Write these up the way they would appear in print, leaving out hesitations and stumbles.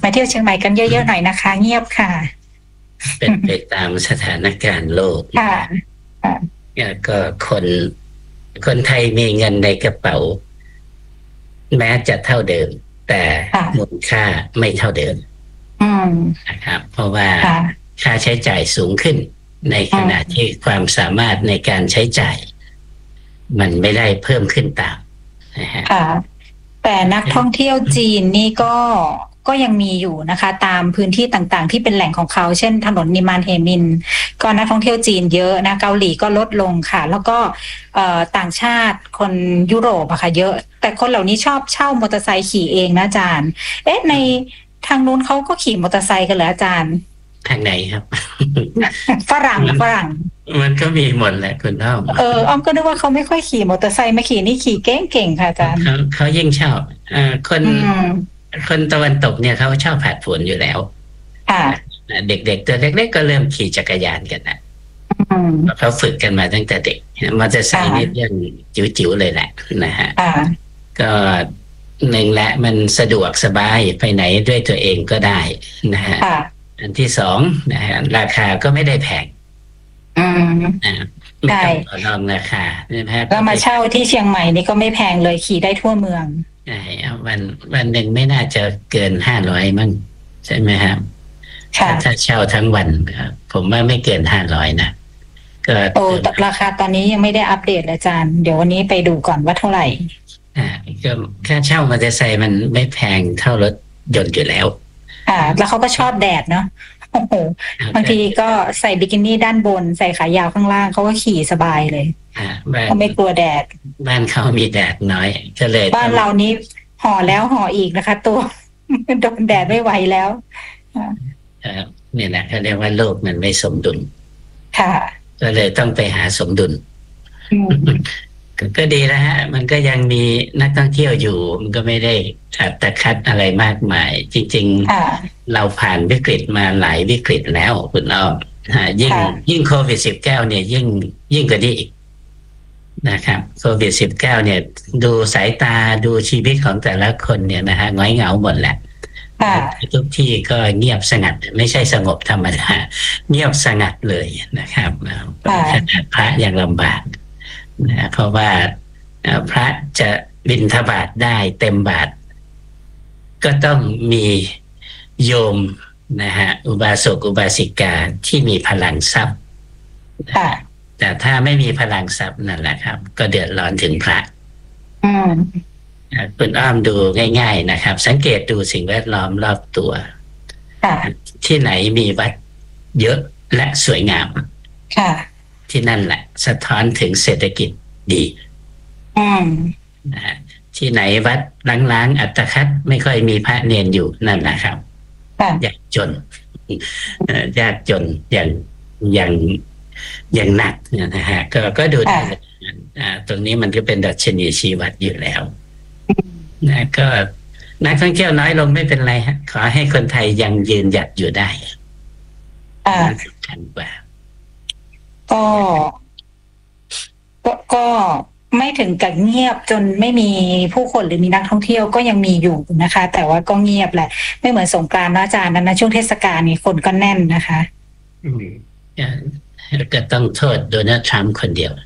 มาเที่ยวเชียงใหม่กันเยอะๆหน่อยนะคะเงียบค่ะเป็นไปตามสถานการณ์โลกค่ะก็คนไทยมีเงินในกระเป๋าแม้จะเท่าเดิมแต่มูลค่าไม่เท่าเดิมนะครับเพราะว่าค่าใช้จ่ายสูงขึ้นในขณะที่ความสามารถในการใช้จ่ายมันไม่ได้เพิ่มขึ้นตามนะฮะแต่นักท่องเที่ยวจีนนี่ก็ยังมีอยู่นะคะตามพื้นที่ต่างๆที่เป็นแหล่งของเขาเช่นถนนนิมานเฮมินก็นักท่องเที่ยวจีนเยอะนะเกาหลีก็ลดลงค่ะแล้วก็ต่างชาติคนยุโรปอะค่ะเยอะแต่คนเหล่านี้ชอบเช่ามอเตอร์ไซค์ขี่เองนะอาจารย์ในทางนู้นเขาก็ขี่มอเตอร์ไซค์กันเหรออาจารย์ทางไหนครับฝรั่งมันก็มีหมดแหละคุณอ้อมอ้อมก็นึกว่าเขาไม่ค่อยขี่มอเตอร์ไซค์มาขี่นี่ขี่เก่งๆค่ะอาจารย์เขายิ่งชอบคนตะวันตกเนี่ยเขาชอบผัดผลอยู่แล้วเด็กๆตัวเล็กๆก็เริ่มขี่จักรยานกันนะเขาฝึกกันมาตั้งแต่เด็กมอเตอร์ไซค์นี่เรื่องจิ๋วๆเลยแหละนะฮะก็หนึ่งและมันสะดวกสบายไปไหนด้วยตัวเองก็ได้นะฮะอันที่สองนะฮะราคาก็ไม่ได้แพงไม่ต้องต่อรองราคาแล้วมาเช่าที่เชียงใหม่นี่ก็ไม่แพงเลยขี่ได้ทั่วเมืองใช่วันหนึ่งไม่น่าจะเกิน500มั้งใช่ไหมครับถ้าเช่าทั้งวันผมว่าไม่เกิน500นะก็ราคาตอนนี้ยังไม่ได้อัปเดตเลยอาจารย์เดี๋ยววันนี้ไปดูก่อนว่าเท่าไหร่ก็ค่าเช่ามอเตอร์ไซค์มันไม่แพงเท่ารถยนต์อยู่แล้วแล้วเขาก็ชอบแดดเนาะโอ้โหบางทีก็ใส่บิกินี่ด้านบนใส่ขายาวข้างล่างเขาก็ขี่สบายเลยเขาไม่กลัวแดดบ้านเขามีแดดน้อยก็เลยบ้านเรานี้ห่อแล้วห่ออีกนะคะตัวโดนแดดไม่ไหวแล้วเนี่ยนะเขาเรียกว่าโลกมันไม่สมดุลค่ะก็เลยต้องไปหาสมดุลก็ดีแล้วฮะมันก็ยังมีนักท่องเที่ยวอยู่มันก็ไม่ได้ตัดคัดอะไรมากมายจริงๆเราผ่านวิกฤตมาหลายวิกฤตแล้วคุณอ้อมยิ่งโควิด-19เนี่ยยิ่งกว่านี้อีกนะครับโควิด-19เนี่ยดูสายตาดูชีวิตของแต่ละคนเนี่ยนะฮะง้อยเหงาหมดแหละทุกที่ก็เงียบสงัดไม่ใช่สงบธรรมดาเงียบสงัดเลยนะครับขนาดพระยังลำบากนะเพราะว่าพระจะบิณฑบาตได้เต็มบาทก็ต้องมีโยมนะฮะอุบาสกอุบาสิกาที่มีพลังทรัพย์แต่ถ้าไม่มีพลังทรัพย์นั่นแหละครับก็เดือดร้อนถึงพระคุณอ้อมดูง่ายๆนะครับสังเกตดูสิ่งแวดล้อมรอบตัวที่ไหนมีวัดเยอะและสวยงามที่นั่นแหละสะท้อนถึงเศรษฐกิจดีที่ไหนวัดล้างๆอัตคัดไม่ค่อยมีพระเนรอยู่นั่นแหละครับยากจนยากจนอย่างหนักนะฮะก็ดูได้ตรงนี้มันก็เป็นดัชนีชี้วัดอยู่แล้วนะก็นักท่องเที่ยวน้อยลงไม่เป็นไรฮะขอให้คนไทยยังยืนหยัดอยู่ได้สำคัญกว่าก็ไม่ถึงกับเงียบจนไม่มีผู้คนหรือมีนักท่องเที่ยวก็ยังมีอยู่นะคะแต่ว่าก็เงียบแหละไม่เหมือนสงกรานต์นะอาจารย์นะช่วงเทศกาลนี่คนก็แน่นนะคะก็ต้องโทษโดนัลด์ทรัมป์คนเดียว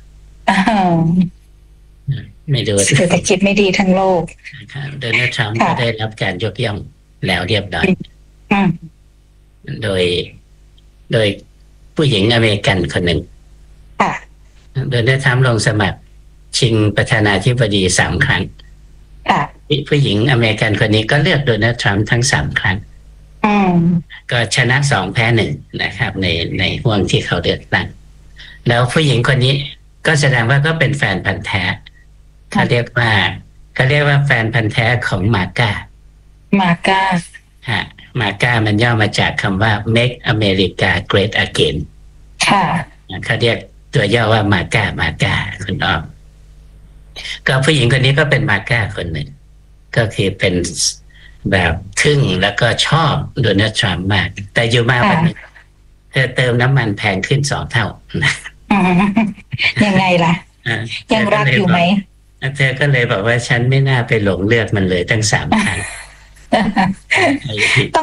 ไม่ดูเศรษฐกิจไม่ดีทั้งโลกโดนัลด์ทรัมป์ก็ได้รับการยกย่องแล้วเรียบร้อยโดยผู้หญิงอเมริกันคนหนึ่งโดนัลด์ทรัมป์ลงสมัครชิงประธานาธิบดี3 ครั้งผู้หญิงอเมริกันคนนี้ก็เลือกโดนัลด์ทรัมป์ทั้ง3 ครั้งก็ชนะ2 แพ้1นะครับในห่วงที่เขาเลือกตั้งแล้วผู้หญิงคนนี้ก็แสดงว่าก็เป็นแฟนพันธุ์แท้เขาเรียกว่าแฟนพันธุ์แท้ของมาก้ามาก้ามันย่อมาจากคำว่า Make America Great Again เขาเรียกตัวย่อว่ามาก้าคุณอ้อมก็ผู้หญิงคนนี้ก็เป็นมาก้าคนหนึ่งก็คือเป็นแบบทึ่งแล้วก็ชอบโดนัลด์ทรัมป์มากแต่อยู่มาวันนึงเธอเติมน้ำมันแพงขึ้น2 เท่ายังไงล่ะยังรักอยู่ไหมเธอก็เลยบอกว่าฉันไม่น่าไปหลงเลือกมันเลยตั้ง3 ครั้ง